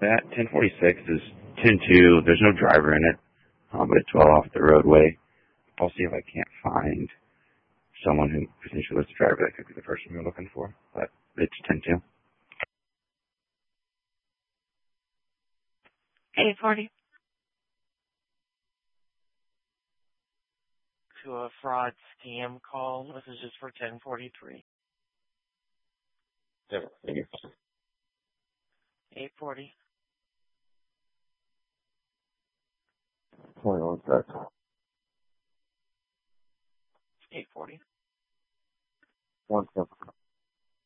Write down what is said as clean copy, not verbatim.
That 1046 is 102. There's no driver in it, but it's well off the roadway. I'll see if I can't find someone who potentially was the driver. That could be the person we're looking for, but it's 102. 840. To a fraud scam call. This is just for 1043. Yeah, thank you. 840. Hold on 1 sec. 840. 1 sec.